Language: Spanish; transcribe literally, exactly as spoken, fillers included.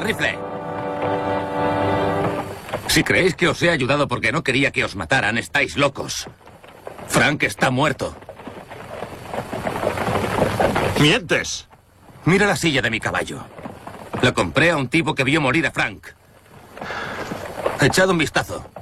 rifle! Si creéis que os he ayudado porque no quería que os mataran, estáis locos. Frank está muerto. ¡Mientes! Mira la silla de mi caballo. La compré a un tipo que vio morir a Frank. Echad un vistazo.